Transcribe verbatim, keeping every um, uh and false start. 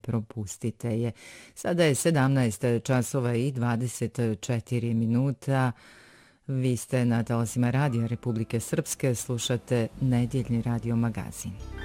propustite je. Sada je sedamnaest časova i dvadeset četiri minuta. Vi ste na talasima Radija Republike Srpske, slušate Nedjeljni radio magazin.